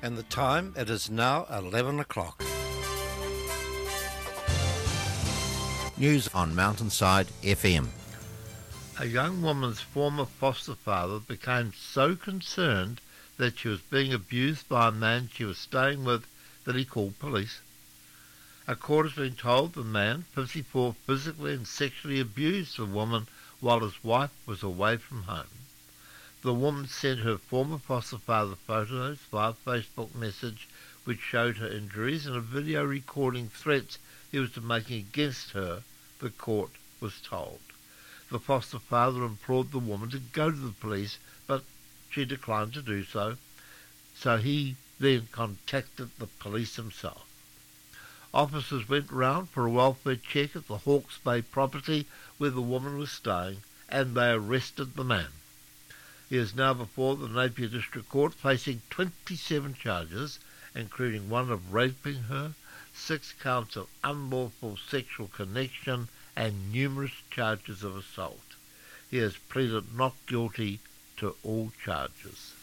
And the time, it is now 11 o'clock. News on Mountainside FM. A young woman's former foster father became so concerned that she was being abused by a man she was staying with that he called police. A court has been told the man, 54, physically and sexually abused the woman while his wife was away from home. The woman sent her former foster father photos via Facebook message which showed her injuries and a video recording threats he was making against her, the court was told. The foster father implored the woman to go to the police, but she declined to do so, so he then contacted the police himself. Officers went round for a welfare check at the Hawke's Bay property where the woman was staying, and they arrested the man. He is now before the Napier District Court facing 27 charges, including one of raping her, 6 counts of unlawful sexual connection, and numerous charges of assault. He has pleaded not guilty to all charges.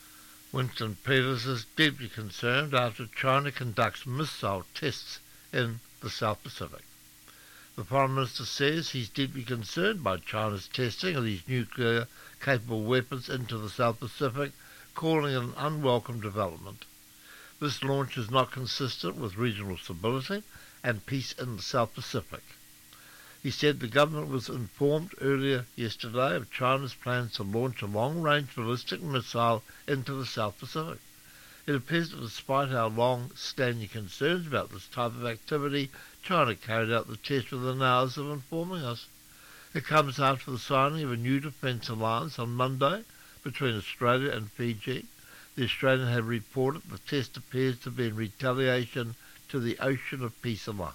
Winston Peters is deeply concerned after China conducts missile tests in the South Pacific. The Prime Minister says he's deeply concerned by China's testing of these nuclear-capable weapons into the South Pacific, calling it an unwelcome development. This launch is not consistent with regional stability and peace in the South Pacific. He said the government was informed earlier yesterday of China's plans to launch a long-range ballistic missile into the South Pacific. It appears that despite our long-standing concerns about this type of activity, China carried out the test within hours of informing us. It comes after the signing of a new defence alliance on Monday between Australia and Fiji. The Australian had reported the test appears to be in retaliation to the Ocean of Peace alliance.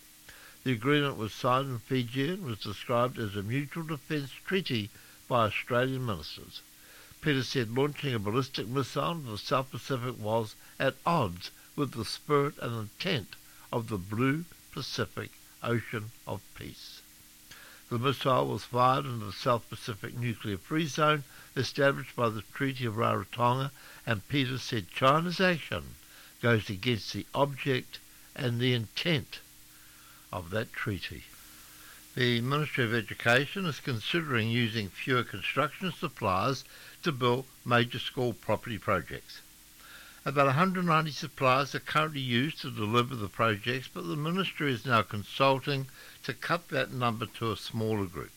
The agreement was signed in Fiji and was described as a mutual defence treaty by Australian ministers. Peters said launching a ballistic missile into the South Pacific was at odds with the spirit and intent of the Blue Pacific Ocean of Peace. The missile was fired into the South Pacific Nuclear Free Zone established by the Treaty of Rarotonga, and Peters said China's action goes against the object and the intent of that treaty. The Ministry of Education is considering using fewer construction suppliers to build major school property projects. About 190 suppliers are currently used to deliver the projects, but the Ministry is now consulting to cut that number to a smaller group.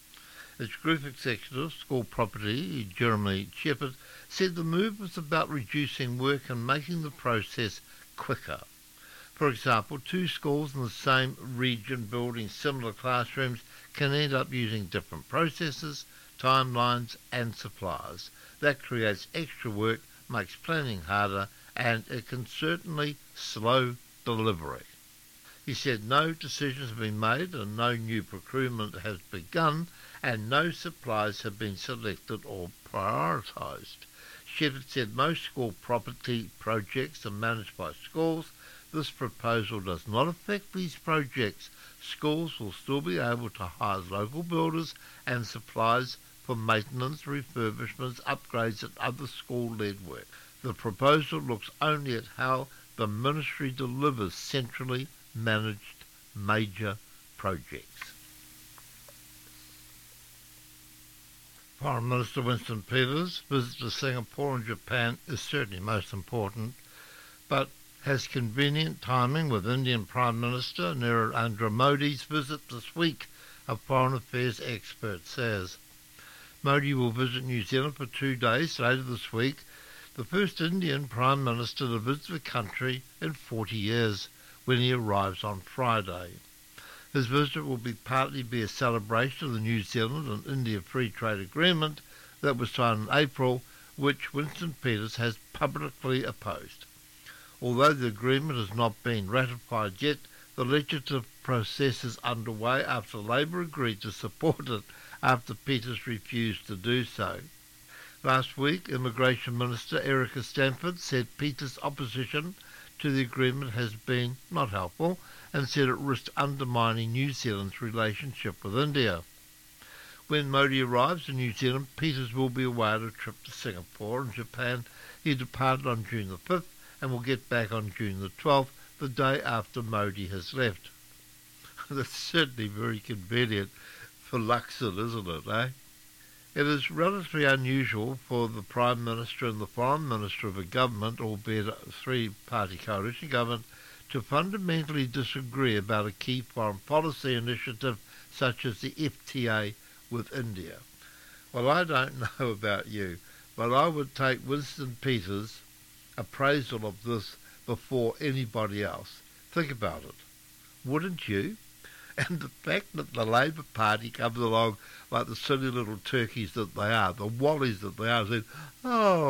Its Group Executive, School Property, Jeremy Shepherd, said the move was about reducing work and making the process quicker. For example, 2 schools in the same region building similar classrooms can end up using different processes, timelines and suppliers. That creates extra work, makes planning harder, and it can certainly slow delivery. He said no decisions have been made and no new procurement has begun and no suppliers have been selected or prioritised. Shepherd said most school property projects are managed by schools. This proposal does not affect these projects. Schools will still be able to hire local builders and suppliers for maintenance, refurbishments, upgrades and other school-led work. The proposal looks only at how the Ministry delivers centrally managed major projects. Foreign Minister Winston Peters' visit to Singapore and Japan is certainly most important, but has convenient timing with Indian Prime Minister Narendra Modi's visit this week, a foreign affairs expert says. Modi will visit New Zealand for 2 days later this week, the first Indian Prime Minister to visit the country in 40 years, when he arrives on Friday. His visit will partly be a celebration of the New Zealand and India Free Trade Agreement that was signed in April, which Winston Peters has publicly opposed. Although the agreement has not been ratified yet, the legislative process is underway after Labour agreed to support it after Peters refused to do so. Last week, Immigration Minister Erica Stanford said Peters' opposition to the agreement has been not helpful and said it risked undermining New Zealand's relationship with India. When Modi arrives in New Zealand, Peters will be away on a trip to Singapore and Japan. He departed on June the 5th and will get back on June the 12th, the day after Modi has left. That's certainly very convenient for Luxon, isn't it, eh? It is relatively unusual for the Prime Minister and the Foreign Minister of a government, albeit a three-party coalition government, to fundamentally disagree about a key foreign policy initiative such as the FTA with India. Well, I don't know about you, but I would take Winston Peters' appraisal of this before anybody else. Think about it. Wouldn't you? And the fact that the Labour Party comes along like the silly little turkeys that they are, the wallies that they are, said, oh,